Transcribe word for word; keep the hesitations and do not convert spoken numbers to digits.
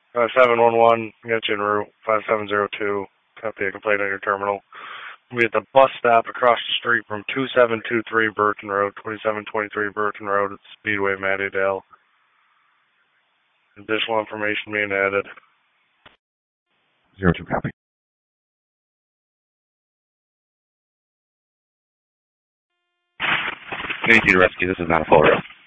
five seven one one, got you en route. five seven zero two, copy a complaint on your terminal. We'll be at the bus stop across the street from two seven two three Burton Road, twenty-seven twenty-three Burton Road at Speedway, Mattydale. Additional information being added. Zero two, copy. Thank you to rescue. This is not a photo.